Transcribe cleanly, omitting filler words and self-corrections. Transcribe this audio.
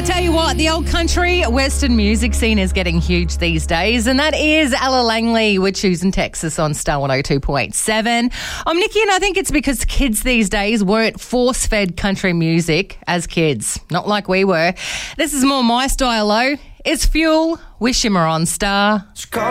I tell you what, the old country western music scene is getting huge these days, and that is Ella Langley with Choosing Texas on Star 102.7. I'm Nikki, and I think it's because kids these days weren't force-fed country music as kids, not like we were. This is more my style, though. It's Fuel with Shimmer on Star.